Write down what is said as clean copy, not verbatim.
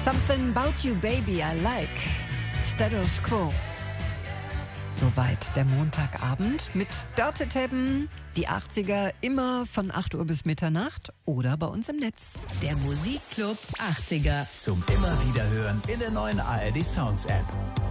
Something about you, baby, I like. Status Quo. Soweit der Montagabend mit Dörte Tebben, die 80er immer von 8 Uhr bis Mitternacht oder bei uns im Netz. Der Musikclub 80er. Zum immer wieder hören in der neuen ARD Sounds App.